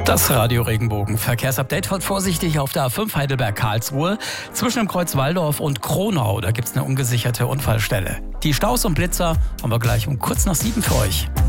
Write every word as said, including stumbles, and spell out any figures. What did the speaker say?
Das Radio Regenbogen Verkehrsupdate. Fahrt vorsichtig auf der A fünf Heidelberg-Karlsruhe. Zwischen dem Kreuz Walldorf und Kronau, da gibt's eine ungesicherte Unfallstelle. Die Staus und Blitzer haben wir gleich um kurz nach sieben für euch.